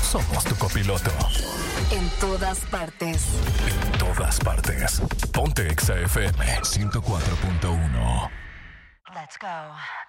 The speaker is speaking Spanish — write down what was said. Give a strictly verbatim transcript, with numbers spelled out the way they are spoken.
somos tu copiloto. En todas partes. En todas partes. Ponte Exa F M ciento cuatro punto uno. Let's go.